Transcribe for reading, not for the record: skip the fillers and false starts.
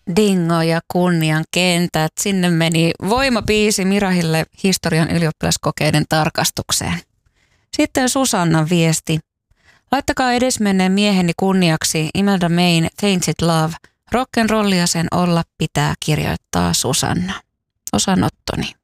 Dingo ja kunnian kentät. Sinne meni voimabiisi Mirahille historian ylioppilaskokeiden tarkastukseen. Sitten Susannan viesti. Laittakaa edesmenneen mieheni kunniaksi Imelda Mayn Tainted Love. Rock'n'rollia sen olla pitää, kirjoittaa Susanna. Osanottoni.